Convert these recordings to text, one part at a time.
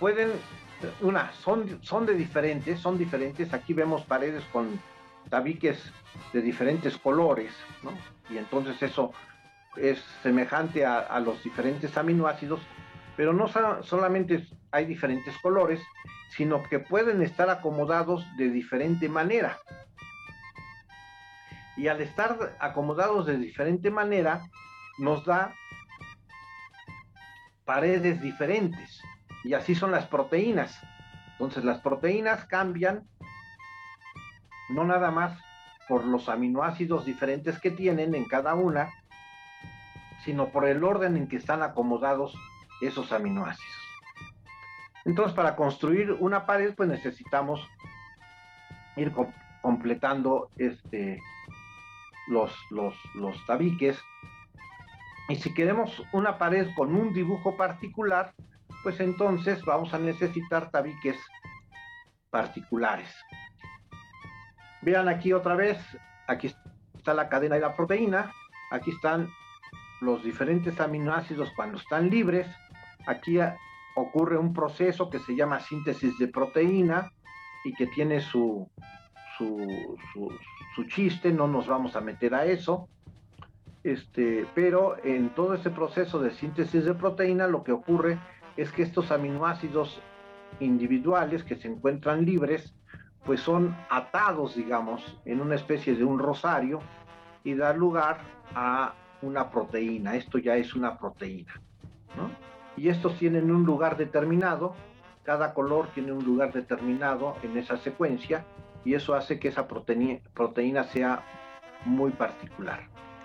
pueden, son diferentes. Aquí vemos paredes con tabiques de diferentes colores, ¿no? Y entonces eso es semejante a los diferentes aminoácidos, pero no solamente hay diferentes colores, sino que pueden estar acomodados de diferente manera. Y al estar acomodados de diferente manera, nos da paredes diferentes. Y así son las proteínas. Entonces las proteínas cambian no nada más por los aminoácidos diferentes que tienen en cada una, sino por el orden en que están acomodados esos aminoácidos. Entonces, para construir una pared, pues necesitamos ir completando los tabiques. Y si queremos una pared con un dibujo particular, pues entonces vamos a necesitar tabiques particulares. Vean aquí otra vez, aquí está la cadena de la proteína, aquí están los diferentes aminoácidos cuando están libres, aquí ocurre un proceso que se llama síntesis de proteína y que tiene su chiste, no nos vamos a meter a eso, pero en todo este proceso de síntesis de proteína lo que ocurre es que estos aminoácidos individuales que se encuentran libres, pues son atados, digamos, en una especie de un rosario y da lugar a una proteína. Esto ya es una proteína, ¿no? Y estos tienen un lugar determinado, cada color tiene un lugar determinado en esa secuencia y eso hace que esa proteína sea muy particular.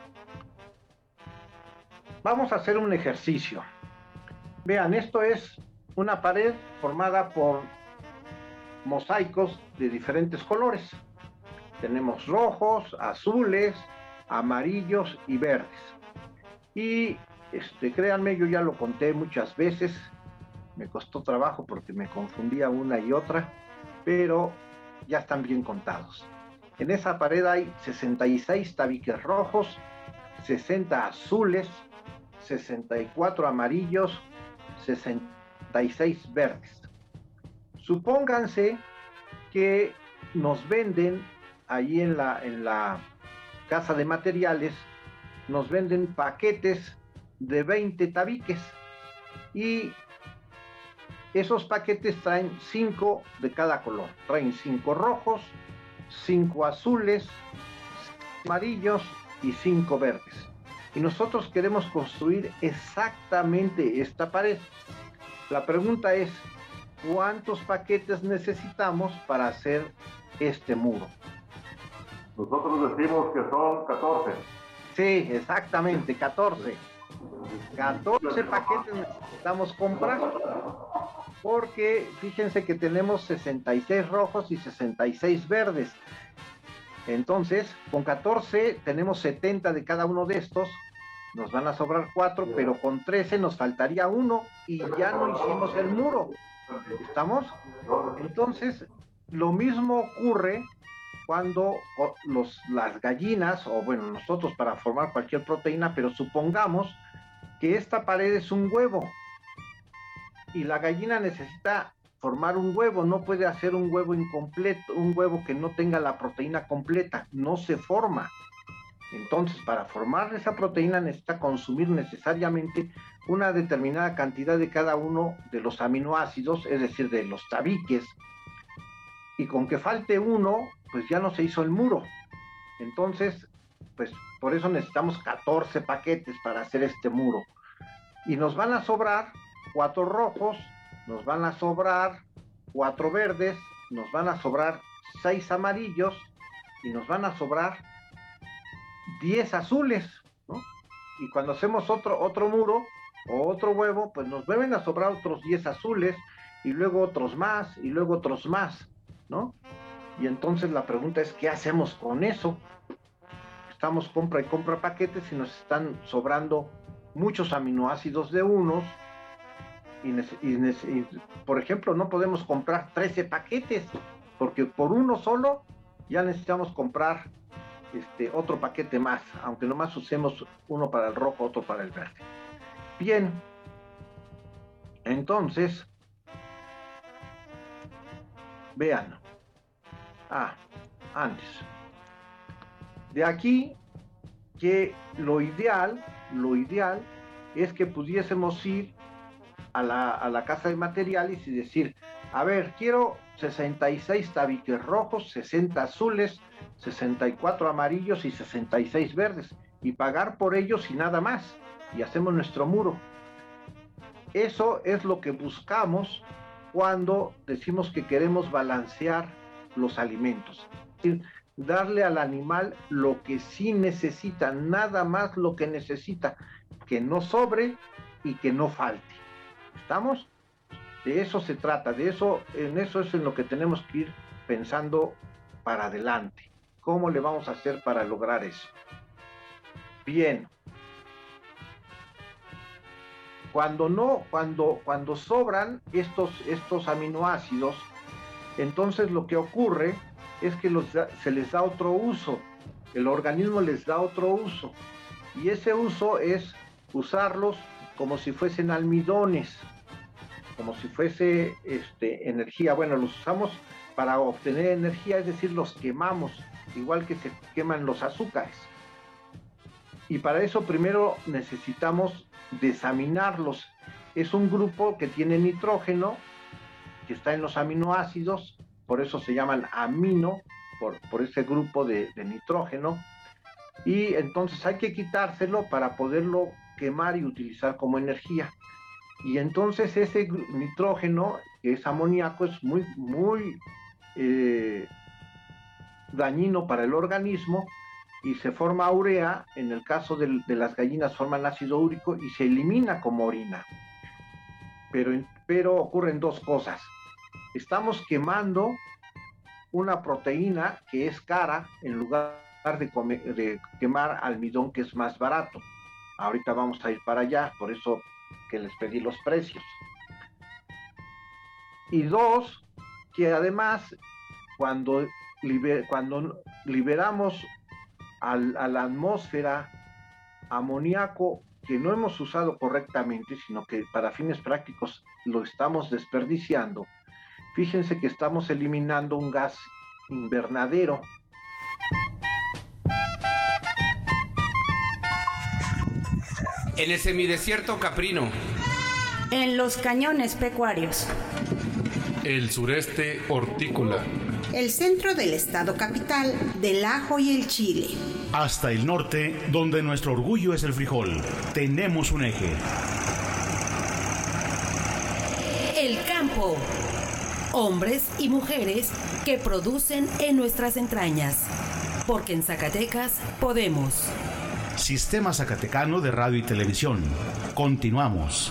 Vamos a hacer un ejercicio. Vean, esto es una pared formada por mosaicos de diferentes colores. Tenemos rojos, azules, amarillos y verdes. Y créanme, yo ya lo conté muchas veces, me costó trabajo porque me confundía una y otra, pero ya están bien contados. En esa pared hay 66 tabiques rojos, 60 azules, 64 amarillos, 66 verdes. Supónganse que nos venden ahí en la casa de materiales, nos venden paquetes de 20 tabiques y esos paquetes traen 5 de cada color, traen 5 rojos, 5 azules, 5 amarillos y 5 verdes. Y nosotros queremos construir exactamente esta pared. La pregunta es, ¿cuántos paquetes necesitamos para hacer este muro? Nosotros decimos que son 14. Sí, exactamente, 14. 14 paquetes necesitamos comprar, porque fíjense que tenemos 66 rojos y 66 verdes. Entonces, con 14 tenemos 70 de cada uno de estos, nos van a sobrar 4, pero con 13 nos faltaría 1 y ya no hicimos el muro. ¿Estamos? Entonces, lo mismo ocurre cuando las gallinas, o bueno, nosotros para formar cualquier proteína, pero supongamos que esta pared es un huevo y la gallina necesita formar un huevo, no puede hacer un huevo incompleto, un huevo que no tenga la proteína completa, no se forma. Entonces, para formar esa proteína necesita consumir necesariamente una determinada cantidad de cada uno de los aminoácidos, es decir, de los tabiques, y con que falte uno, pues ya no se hizo el muro. Entonces, pues por eso necesitamos 14 paquetes para hacer este muro. Y nos van a sobrar 4 rojos, nos van a sobrar 4 verdes, nos van a sobrar 6 amarillos y nos van a sobrar 10 azules, ¿no? Y cuando hacemos otro muro o otro huevo, pues nos vuelven a sobrar otros 10 azules y luego otros más y luego otros más, ¿no? Y entonces la pregunta es, ¿qué hacemos con eso? Estamos compra y compra paquetes y nos están sobrando muchos aminoácidos de unos y por ejemplo, no podemos comprar 13 paquetes porque por uno solo ya necesitamos comprar otro paquete más, aunque nomás usemos uno para el rojo, otro para el verde. Bien, entonces Vean. Antes. De aquí que lo ideal es que pudiésemos ir a la casa de materiales y decir, a ver, quiero 66 tabiques rojos, 60 azules, 64 amarillos y 66 verdes, y pagar por ellos y nada más, y hacemos nuestro muro. Eso es lo que buscamos cuando decimos que queremos balancear los alimentos, es decir, darle al animal lo que sí necesita, nada más lo que necesita, que no sobre y que no falte. ¿Estamos? De eso se trata, en eso es en lo que tenemos que ir pensando para adelante. ¿Cómo le vamos a hacer para lograr eso? Bien. Cuando sobran estos aminoácidos, entonces lo que ocurre es que se les da otro uso, el organismo les da otro uso, y ese uso es usarlos como si fuesen almidones, como si fuese energía. Bueno, los usamos para obtener energía, es decir, los quemamos, igual que se queman los azúcares. Y para eso primero necesitamos desaminarlos. Es un grupo que tiene nitrógeno, que está en los aminoácidos, por eso se llaman amino, por ese grupo de nitrógeno, y entonces hay que quitárselo para poderlo quemar y utilizar como energía. Y entonces ese nitrógeno, que es amoníaco, es muy, muy dañino para el organismo, y se forma urea. En el caso de las gallinas forman ácido úrico y se elimina como orina. Pero ocurren dos cosas. Estamos quemando una proteína que es cara en lugar de quemar almidón, que es más barato. Ahorita vamos a ir para allá, por eso que les pedí los precios. Y dos, que además cuando liberamos a la atmósfera amoníaco que no hemos usado correctamente, sino que para fines prácticos lo estamos desperdiciando, fíjense que estamos eliminando un gas invernadero. En el semidesierto caprino. En los cañones pecuarios. El sureste hortícola. El centro del estado capital del ajo y el chile. Hasta el norte, donde nuestro orgullo es el frijol, tenemos un eje. El campo. Hombres y mujeres que producen en nuestras entrañas. Porque en Zacatecas podemos. Sistema Zacatecano de Radio y Televisión. Continuamos.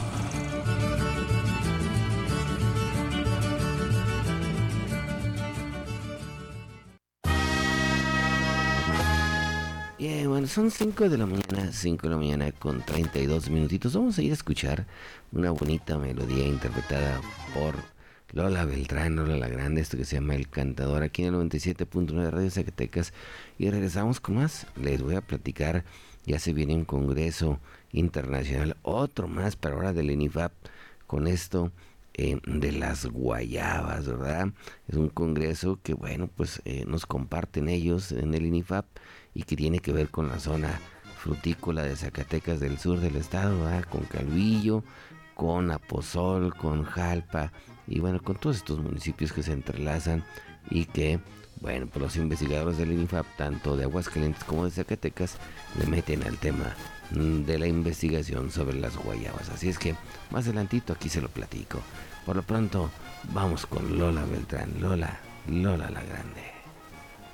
Bien, bueno, son 5 de la mañana con 32 minutitos. Vamos a ir a escuchar una bonita melodía interpretada por Lola Beltrán, Lola la Grande, esto que se llama El Cantador, aquí en el 97.9 de Radio Zacatecas. Y regresamos con más. Les voy a platicar, ya se viene un congreso internacional, otro más, pero ahora del INIFAP, con esto de las guayabas, ¿verdad? Es un congreso que, bueno, pues nos comparten ellos en el INIFAP y que tiene que ver con la zona frutícola de Zacatecas del sur del estado, ¿verdad? Con Calvillo, con Aposol, con Jalpa y bueno, con todos estos municipios que se entrelazan y que, bueno, pues los investigadores del INIFAP, tanto de Aguascalientes como de Zacatecas, le meten al tema de la investigación sobre las guayabas. Así es que más adelantito aquí se lo platico. Por lo pronto, vamos con Lola Beltrán, Lola la Grande.